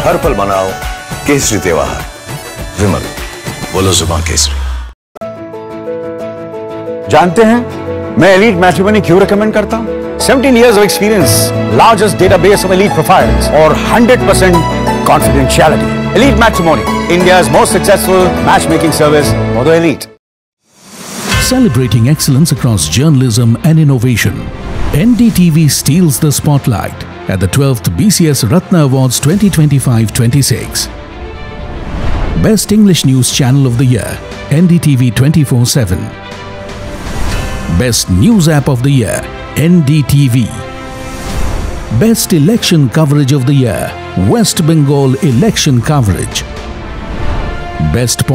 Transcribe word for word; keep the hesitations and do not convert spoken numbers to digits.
हर पल मनाओ केसरी त्योहार। विमल, बोलो जुबान केसरी। जानते हैं मैं एलीट मैट्रिमोनी क्यों रिकमेंड करता हूं? seventeen years of experience, largest database of elite profiles, or one hundred percent confidentiality. Elite Matrimony, India's most successful matchmaking service for the elite. Celebrating excellence across journalism and innovation, N D T V steals the spotlight at the twelfth B C S Ratna Awards twenty twenty-five twenty-six. Best English News Channel of the Year, N D T V twenty-four seven. Best News App of the Year, N D T V. Best Election Coverage of the Year, West Bengal Election Coverage. Best